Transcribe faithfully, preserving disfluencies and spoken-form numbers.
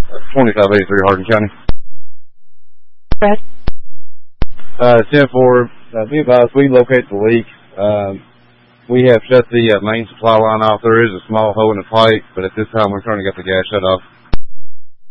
twenty-five eighty-three, Hardin County. Brad? Uh, ten four, uh, be advised, we locate the leak. Um, we have shut the uh, main supply line off. There is a small hole in the pipe, but at this time we're trying to get the gas shut off.